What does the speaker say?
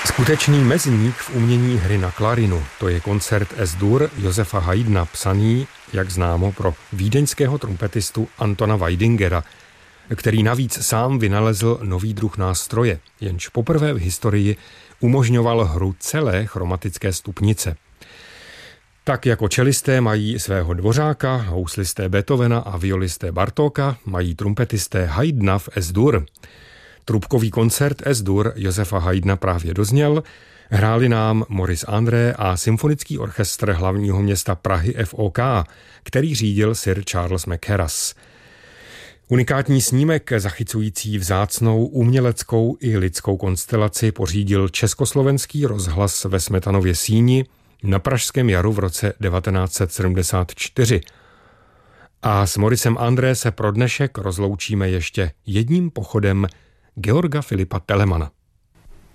Skutečný mezník v umění hry na klarinu, to je koncert Es-Dur Josefa Haydna, psaný, jak známo, pro vídeňského trumpetistu Antona Weidingera, který navíc sám vynalezl nový druh nástroje, jenž poprvé v historii umožňoval hru celé chromatické stupnice. Tak jako čelisté mají svého Dvořáka, houslisté Beethovena a violisté Bartóka, mají trumpetisté Haydna v Es-Dur. Trubkový koncert Es-Dur Josefa Haydna právě dozněl, hráli nám Maurice André a symfonický orchestr hlavního města Prahy FOK, který řídil Sir Charles Mackerras. Unikátní snímek zachycující vzácnou uměleckou i lidskou konstelaci pořídil Československý rozhlas ve Smetanově Síni na Pražském jaru v roce 1974. A s Mauricem André se pro dnešek rozloučíme ještě jedním pochodem Georga Filipa Telemana.